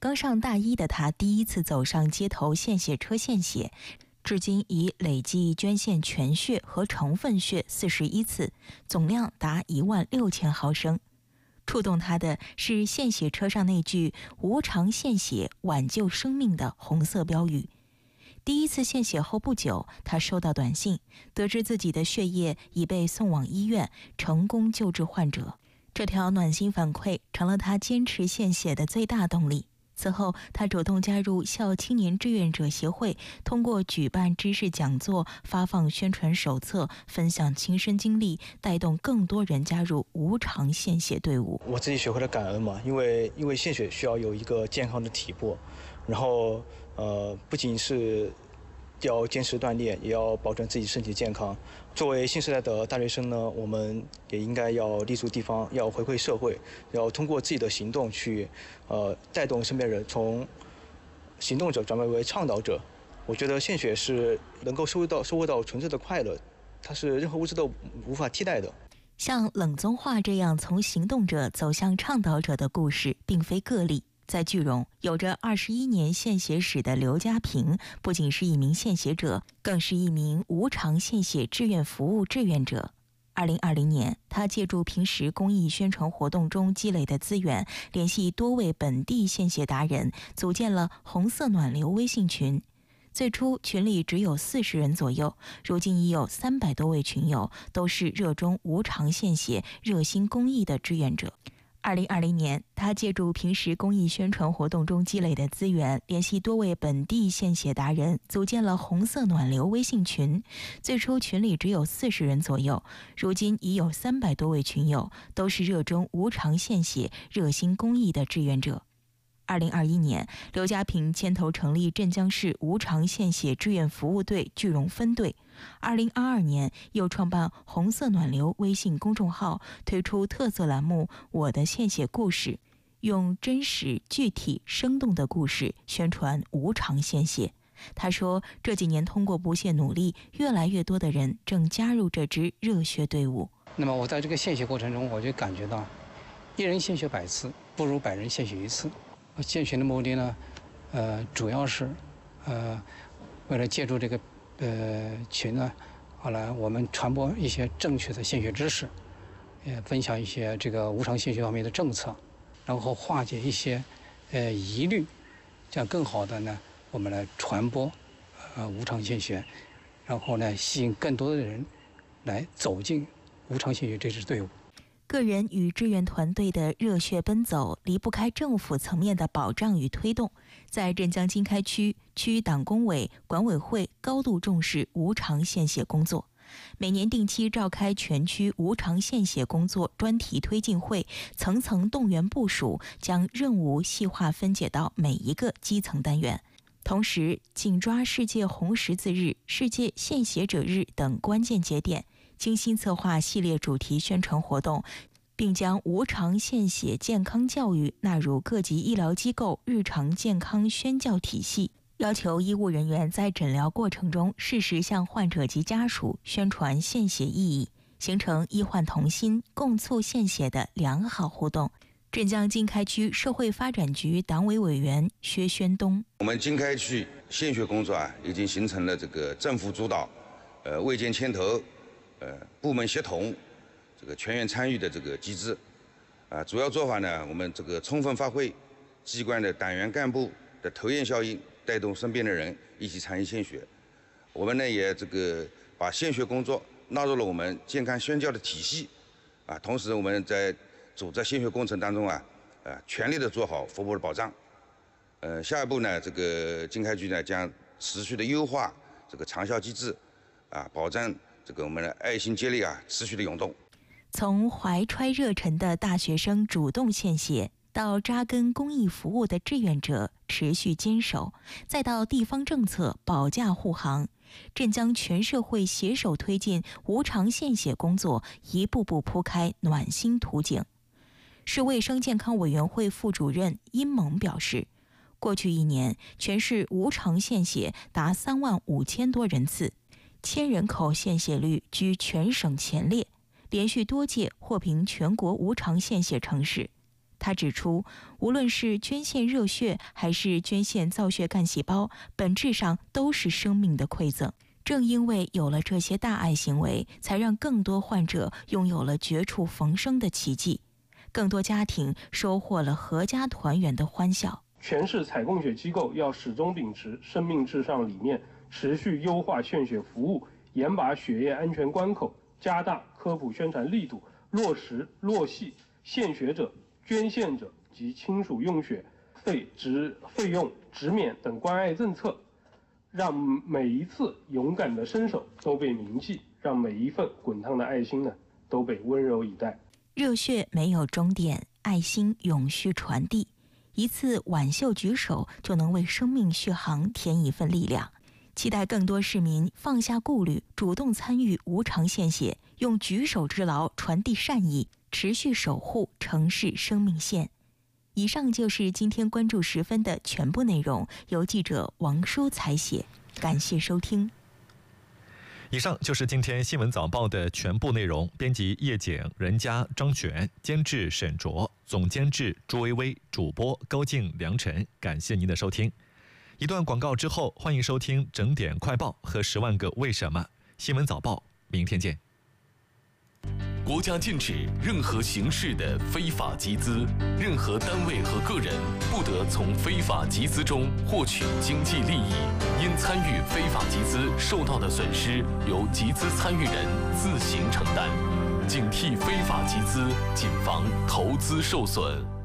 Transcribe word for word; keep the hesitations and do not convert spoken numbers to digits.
刚上大一的他第一次走上街头献血车献血，至今已累计捐献全血和成分血四十一次，总量达一万六千毫升。触动他的是献血车上那句“无偿献血，挽救生命”的红色标语。第一次献血后不久，他收到短信，得知自己的血液已被送往医院，成功救治患者。这条暖心反馈成了他坚持献血的最大动力。此后，他主动加入校青年志愿者协会，通过举办知识讲座、发放宣传手册、分享亲身经历，带动更多人加入无偿献血队伍。 我自己学会了感恩嘛，因为因为献血需要有一个健康的体魄，然后呃，不仅是要坚持锻炼，也要保证自己身体健康。作为新时代的大学生呢，我们也应该要立足地方，要回馈社会，要通过自己的行动去，呃，带动身边人，从行动者转变为倡导者。我觉得献血是能够收获到收获到纯粹的快乐，它是任何物质都无法替代的。 像冷宗化这样从行动者走向倡导者的故事，并非个例。在句容，有着二十一年献血史的刘家平，不仅是一名献血者，更是一名无偿献血志愿服务志愿者。二零二零年，他借助平时公益宣传活动中积累的资源，联系多位本地献血达人，组建了红色暖流微信群。最初群里只有四十人左右，如今已有三百多位群友，都是热衷无偿献血、热心公益的志愿者。二零二零年，他借助平时公益宣传活动中积累的资源，联系多位本地献血达人，组建了红色暖流微信群。最初群里只有四十人左右，如今已有三百多位群友，都是热衷无偿献血、热心公益的志愿者。二零二一年，刘家平牵头成立镇江市无偿献血志愿服务队句容分队。二零二二年，又创办红色暖流微信公众号，推出特色栏目“我的献血故事”，用真实、具体、生动的故事宣传无偿献血。他说，这几年通过不懈努力，越来越多的人正加入这支热血队伍。 那么我在这个献血过程中，我就感觉到，一人献血百次，不如百人献血一次。献血的目的呢，呃，主要是，呃，为了借助这个呃群呢，后来我们传播一些正确的献血知识，也分享一些这个无偿献血方面的政策，然后化解一些呃疑虑，这样更好的呢，我们来传播呃无偿献血，然后呢，吸引更多的人来走进无偿献血这支队伍。 个人与志愿团队的热血奔走离不开政府层面的保障与推动。在镇江经开区，区党工委、管委会高度重视无偿献血工作，每年定期召开全区无偿献血工作专题推进会，层层动员部署，将任务细化分解到每一个基层单元。同时，紧抓世界红十字日、世界献血者日等关键节点，精心策划系列主题宣传活动，并将无偿献血健康教育纳入各级医疗机构日常健康宣教体系，要求医务人员在诊疗过程中适时向患者及家属宣传献血意义，形成医患同心、共促献血的良好互动。镇江经开区社会发展局党委委员薛宣东： 我们经开区献血工作啊，已经形成了这个政府主导、呃卫健牵头、呃部门协同、这个全员参与的这个机制。啊，主要做法呢，我们这个充分发挥机关的党员干部的头雁效应，带动身边的人一起参与献血。我们呢也这个把献血工作纳入了我们健康宣教的体系。啊，同时我们在组织献血工程当中啊，呃，全力的做好服务的保障。呃，下一步呢，这个经开局呢将持续的优化这个长效机制，啊，保障这个我们的爱心接力啊持续的涌动。 从怀揣热忱的大学生主动献血，到扎根公益服务的志愿者持续坚守，再到地方政策保驾护航，镇江全社会携手推进无偿献血工作，一步步铺开暖心图景。市卫生健康委员会副主任殷萌表示，过去一年，全市无偿献血达三万五千多人次，千人口献血率居全省前列，连续多届获评全国无偿献血城市。 他指出，无论是捐献热血还是捐献造血干细胞，本质上都是生命的馈赠。正因为有了这些大爱行为，才让更多患者拥有了绝处逢生的奇迹，更多家庭收获了合家团圆的欢笑。 全市采供血机构要始终秉持生命至上理念，持续优化献血服务，严把血液安全关口，加大科普宣传力度，落实落细献血者、捐献者及亲属用血费直费用直免等关爱政策，让每一次勇敢的伸手都被铭记，让每一份滚烫的爱心呢都被温柔以待。 热血没有终点，爱心永续传递。一次挽袖举手就能为生命续航添一份力量。期待更多市民放下顾虑，主动参与无偿献血，用举手之劳传递善意，持续守护城市生命线。以上就是今天关注十分的全部内容，由记者王舒采写，感谢收听。 以上就是今天新闻早报的全部内容。编辑叶景、任佳、张璇，监制沈卓，总监制朱薇薇，主播高静、梁晨。感谢您的收听。一段广告之后，欢迎收听整点快报和十万个为什么。新闻早报，明天见。 国家禁止任何形式的非法集资，任何单位和个人不得从非法集资中获取经济利益。因参与非法集资受到的损失，由集资参与人自行承担。警惕非法集资，谨防投资受损。